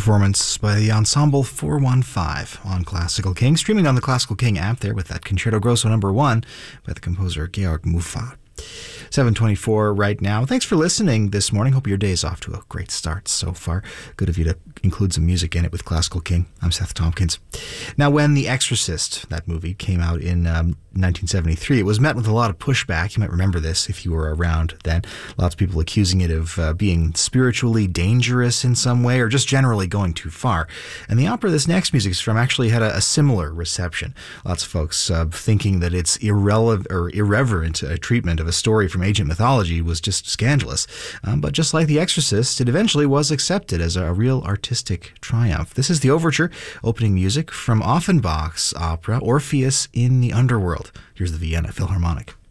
performance by the Ensemble 415 on Classical King, streaming on the Classical King app there with that Concerto Grosso No. 1 by the composer Georg Muffat. 7:24 right now. Thanks for listening this morning. Hope your day is off to a great start so far. Good of you to include some music in it with Classical King. I'm Seth Tompkins. Now, when The Exorcist, that movie, came out in 1973, it was met with a lot of pushback. You might remember this if you were around then. Lots of people accusing it of being spiritually dangerous in some way or just generally going too far. And the opera this next music is from actually had a similar reception. Lots of folks thinking that it's irreverent treatment of a story from ancient mythology was just scandalous. But just like The Exorcist, it eventually was accepted as a real artistic triumph. This is the overture, opening music from Offenbach's opera Orpheus in the Underworld. Here's the Vienna Philharmonic.